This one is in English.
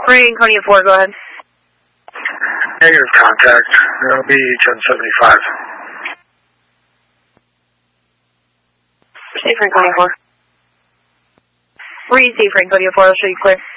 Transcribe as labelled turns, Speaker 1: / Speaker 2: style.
Speaker 1: Franconia 4, go ahead.
Speaker 2: Negative contact. It'll be 1075.
Speaker 1: Receive Franconia 4. Receive Franconia 4, I'll show you clear.